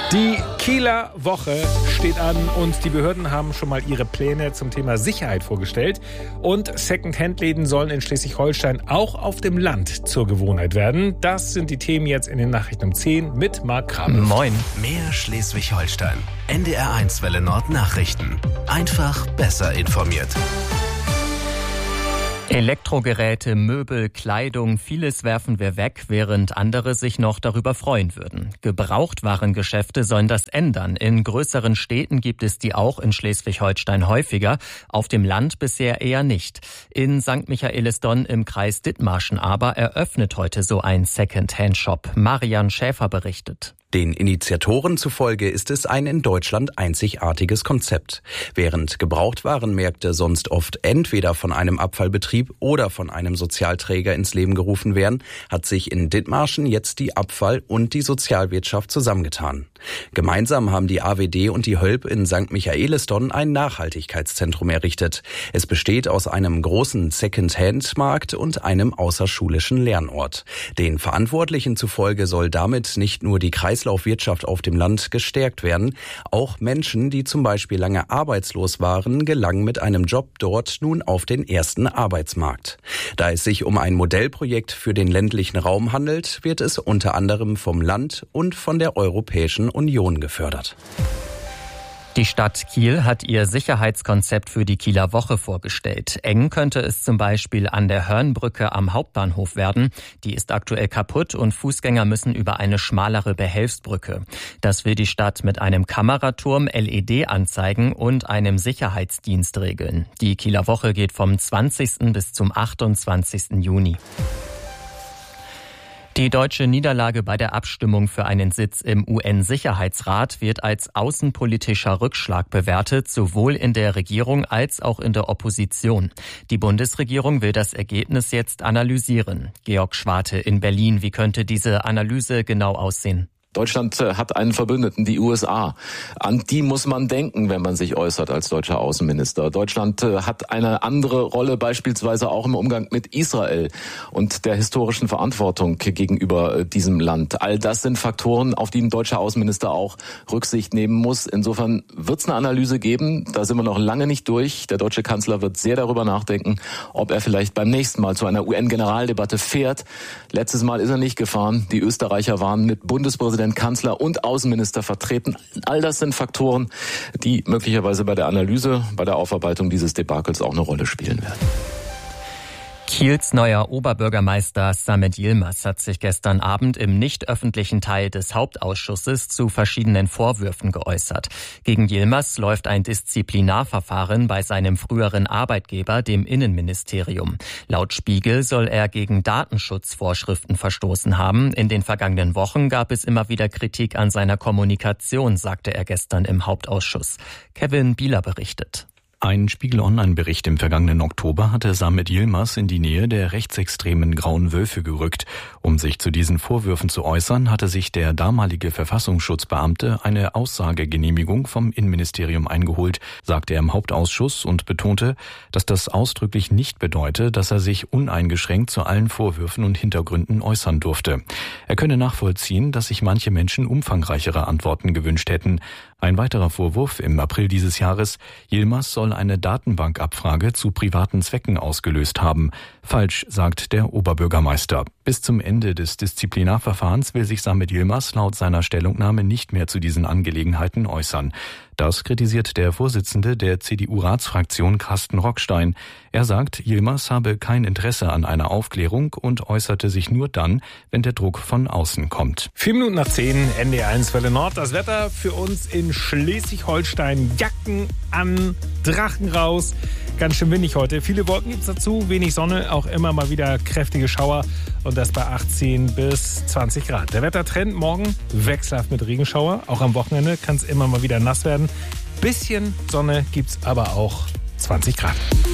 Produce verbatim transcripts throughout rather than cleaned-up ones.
Die Kieler Woche steht an und die Behörden haben schon mal ihre Pläne zum Thema Sicherheit vorgestellt. Und Second-Hand-Läden sollen in Schleswig-Holstein auch auf dem Land zur Gewohnheit werden. Das sind die Themen jetzt in den Nachrichten um zehn mit Marc Kramer. Moin. Mehr Schleswig-Holstein. N D R eins Welle Nord Nachrichten. Einfach besser informiert. Elektrogeräte, Möbel, Kleidung, vieles werfen wir weg, während andere sich noch darüber freuen würden. Gebrauchtwarengeschäfte sollen das ändern. In größeren Städten gibt es die auch in Schleswig-Holstein häufiger, auf dem Land bisher eher nicht. In Sankt Michaelisdonn im Kreis Dithmarschen aber eröffnet heute so ein Second-Hand-Shop. Marian Schäfer berichtet. Den Initiatoren zufolge ist es ein in Deutschland einzigartiges Konzept. Während Gebrauchtwarenmärkte sonst oft entweder von einem Abfallbetrieb oder von einem Sozialträger ins Leben gerufen werden, hat sich in Dithmarschen jetzt die Abfall- und die Sozialwirtschaft zusammengetan. Gemeinsam haben die A W D und die Hölp in Sankt Michaelisdonn ein Nachhaltigkeitszentrum errichtet. Es besteht aus einem großen Second-Hand-Markt und einem außerschulischen Lernort. Den Verantwortlichen zufolge soll damit nicht nur die Kreislaufwirtschaft auf dem Land gestärkt werden. Auch Menschen, die zum Beispiel lange arbeitslos waren, gelangen mit einem Job dort nun auf den ersten Arbeitsmarkt. Da es sich um ein Modellprojekt für den ländlichen Raum handelt, wird es unter anderem vom Land und von der Europäischen Union gefördert. Die Stadt Kiel hat ihr Sicherheitskonzept für die Kieler Woche vorgestellt. Eng könnte es zum Beispiel an der Hörnbrücke am Hauptbahnhof werden. Die ist aktuell kaputt und Fußgänger müssen über eine schmalere Behelfsbrücke. Das will die Stadt mit einem Kameraturm, L E D-Anzeigen und einem Sicherheitsdienst regeln. Die Kieler Woche geht vom zwanzigsten bis zum achtundzwanzigsten Juni. Die deutsche Niederlage bei der Abstimmung für einen Sitz im U N-Sicherheitsrat wird als außenpolitischer Rückschlag bewertet, sowohl in der Regierung als auch in der Opposition. Die Bundesregierung will das Ergebnis jetzt analysieren. Georg Schwarte in Berlin, wie könnte diese Analyse genau aussehen? Deutschland hat einen Verbündeten, die U S A. An die muss man denken, wenn man sich äußert als deutscher Außenminister. Deutschland hat eine andere Rolle beispielsweise auch im Umgang mit Israel und der historischen Verantwortung gegenüber diesem Land. All das sind Faktoren, auf die ein deutscher Außenminister auch Rücksicht nehmen muss. Insofern wird es eine Analyse geben. Da sind wir noch lange nicht durch. Der deutsche Kanzler wird sehr darüber nachdenken, ob er vielleicht beim nächsten Mal zu einer U N-Generaldebatte fährt. Letztes Mal ist er nicht gefahren. Die Österreicher waren mit Bundespräsident Kanzler und Außenminister vertreten. All das sind Faktoren, die möglicherweise bei der Analyse, bei der Aufarbeitung dieses Debakels auch eine Rolle spielen werden. Kiels neuer Oberbürgermeister Samet Yilmaz hat sich gestern Abend im nicht öffentlichen Teil des Hauptausschusses zu verschiedenen Vorwürfen geäußert. Gegen Yilmaz läuft ein Disziplinarverfahren bei seinem früheren Arbeitgeber, dem Innenministerium. Laut Spiegel soll er gegen Datenschutzvorschriften verstoßen haben. In den vergangenen Wochen gab es immer wieder Kritik an seiner Kommunikation, sagte er gestern im Hauptausschuss. Kevin Bieler berichtet. Ein Spiegel-Online-Bericht im vergangenen Oktober hatte Samet Yilmaz in die Nähe der rechtsextremen Grauen Wölfe gerückt. Um sich zu diesen Vorwürfen zu äußern, hatte sich der damalige Verfassungsschutzbeamte eine Aussagegenehmigung vom Innenministerium eingeholt, sagte er im Hauptausschuss und betonte, dass das ausdrücklich nicht bedeute, dass er sich uneingeschränkt zu allen Vorwürfen und Hintergründen äußern durfte. Er könne nachvollziehen, dass sich manche Menschen umfangreichere Antworten gewünscht hätten. Ein weiterer Vorwurf im April dieses Jahres: Yilmaz soll eine Datenbankabfrage zu privaten Zwecken ausgelöst haben. Falsch, sagt der Oberbürgermeister. Bis zum Ende des Disziplinarverfahrens will sich Samet Yilmaz laut seiner Stellungnahme nicht mehr zu diesen Angelegenheiten äußern. Das kritisiert der Vorsitzende der C D U-Ratsfraktion Carsten Rockstein. Er sagt, Yilmaz habe kein Interesse an einer Aufklärung und äußerte sich nur dann, wenn der Druck von außen kommt. Vier Minuten nach zehn, N D R eins Welle Nord. Das Wetter für uns in Schleswig-Holstein. Jacken an, Drachen raus. Ganz schön windig heute. Viele Wolken gibt es dazu, wenig Sonne, auch immer mal wieder kräftige Schauer und das bei achtzehn bis zwanzig Grad. Der Wettertrend morgen wechselhaft mit Regenschauer. Auch am Wochenende kann es immer mal wieder nass werden. Bisschen Sonne gibt es aber auch zwanzig Grad.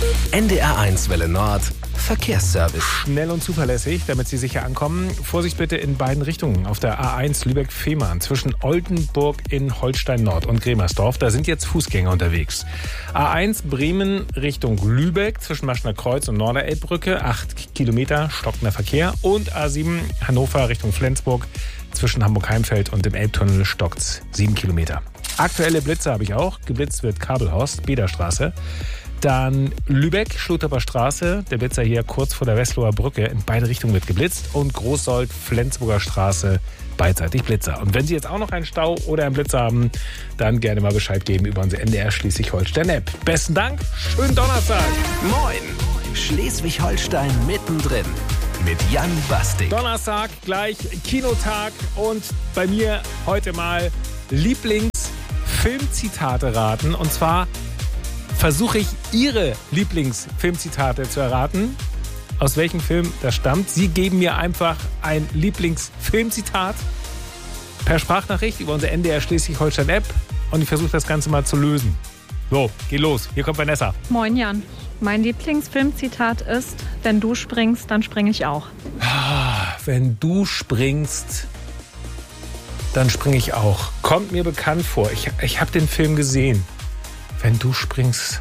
N D R eins Welle Nord Verkehrsservice. Schnell und zuverlässig, damit Sie sicher ankommen. Vorsicht bitte in beiden Richtungen. Auf der A eins Lübeck-Fehmarn zwischen Oldenburg in Holstein-Nord und Gremersdorf. Da sind jetzt Fußgänger unterwegs. A eins Bremen Richtung Lübeck zwischen Maschner Kreuz und Norderelbbrücke. Acht Kilometer stockender Verkehr. Und A sieben Hannover Richtung Flensburg zwischen Hamburg-Heimfeld und dem Elbtunnel stockt's sieben Kilometer. Aktuelle Blitze habe ich auch. Geblitzt wird Kabelhorst, Bederstraße. Dann Lübeck, Schlutterber Straße. Der Blitzer hier kurz vor der Westloher Brücke. In beide Richtungen wird geblitzt. Und Großsold, Flensburger Straße, beidseitig Blitzer. Und wenn Sie jetzt auch noch einen Stau oder einen Blitzer haben, dann gerne mal Bescheid geben über unsere N D R Schleswig-Holstein-App. Besten Dank, schönen Donnerstag. Moin, Schleswig-Holstein mittendrin mit Jan Bastik. Donnerstag, gleich Kinotag und bei mir heute mal Lieblingsfilmzitate raten. Und zwar versuche ich, Ihre Lieblingsfilmzitate zu erraten. Aus welchem Film das stammt. Sie geben mir einfach ein Lieblingsfilmzitat per Sprachnachricht über unsere N D R Schleswig-Holstein-App und ich versuche das Ganze mal zu lösen. So, geh los. Hier kommt Vanessa. Moin Jan. Mein Lieblingsfilmzitat ist, wenn du springst, dann springe ich auch. Ah, wenn du springst, dann springe ich auch. Kommt mir bekannt vor. Ich, ich habe den Film gesehen. Wenn du springst.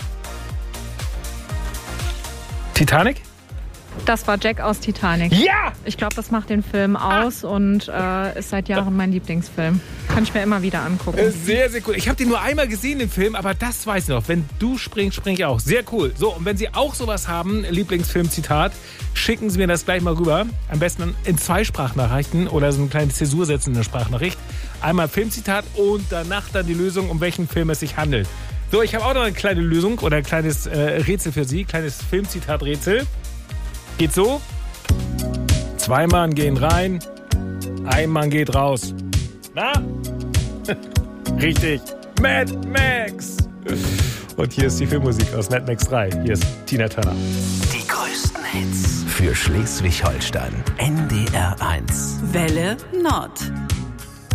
Titanic? Das war Jack aus Titanic. Ja! Ich glaube, das macht den Film aus ah. und äh, ist seit Jahren mein Lieblingsfilm. Kann ich mir immer wieder angucken. Sehr, sehr cool. Ich habe den nur einmal gesehen, den Film, aber das weiß ich noch. Wenn du springst, springe ich auch. Sehr cool. So, und wenn Sie auch sowas haben, Lieblingsfilmzitat, schicken Sie mir das gleich mal rüber. Am besten in zwei Sprachnachrichten oder so eine kleine Zäsur setzen in der Sprachnachricht. Einmal Filmzitat und danach dann die Lösung, um welchen Film es sich handelt. So, ich habe auch noch eine kleine Lösung oder ein kleines äh, Rätsel für Sie. Kleines Filmzitat-Rätsel. Geht so. Zwei Mann gehen rein, ein Mann geht raus. Na? Richtig. Mad Max. Und hier ist die Filmmusik aus Mad Max drei. Hier ist Tina Turner. Die größten Hits für Schleswig-Holstein. N D R eins. Welle Nord.